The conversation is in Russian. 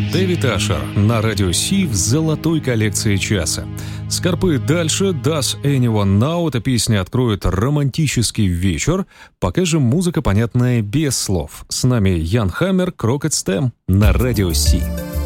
Дэвид Ашер на радио Си в золотой коллекции часа. Скорпы дальше. Does Anyone Know? Эта песня откроет романтический вечер. Пока же музыка, понятная без слов. С нами Ян Хаммер, Крокет Стэм на радио Си.